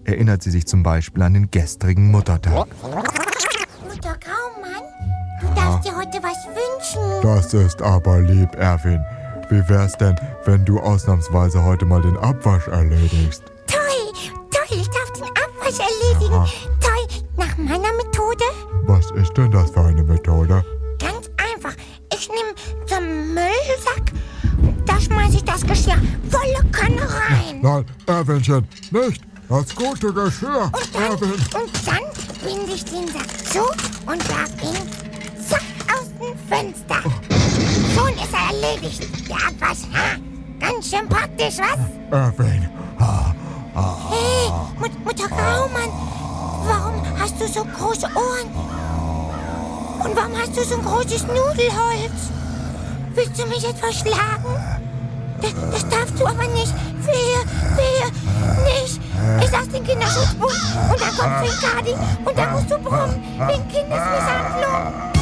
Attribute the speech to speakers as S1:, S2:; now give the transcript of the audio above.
S1: erinnert sie sich zum Beispiel an den gestrigen Muttertag.
S2: Mutter Graumann, du darfst dir heute was wünschen.
S3: Das ist aber lieb, Erwin. Wie wär's denn, wenn du ausnahmsweise heute mal den Abwasch erledigst?
S2: Toll, ich darf den Abwasch erledigen. Aha. Toll, nach meiner Methode.
S3: Was ist denn das für eine Methode?
S2: Ganz einfach. Ich nehme zum Müllsack, da schmeiße ich das Geschirr volle Kanne rein.
S3: Nein, Erwinchen, nicht das gute Geschirr, Erwin.
S2: Und dann binde ich den Sack zu und werf ihn zack aus dem Fenster. Schon ist er erledigt. Der Abwasch, ganz schön praktisch, was?
S3: Erwin.
S2: Hey, Mutter Graumann, warum hast du so große Ohren? Und warum hast du so ein großes Nudelholz? Willst du mich etwa schlagen? Das darfst du aber nicht. Wehe, nicht. Ich sag's den Kinderschutzbund und dann kommst du in Kadi und dann musst du brummen wegen Kindesmisshandlung.